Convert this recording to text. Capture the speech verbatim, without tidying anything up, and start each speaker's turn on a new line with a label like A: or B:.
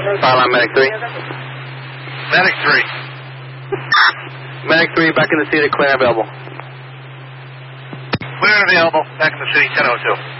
A: Fire line Medic three.
B: Medic three.
A: Medic three, back in the city, clear available.
B: Clear and available, back in the city, ten oh two.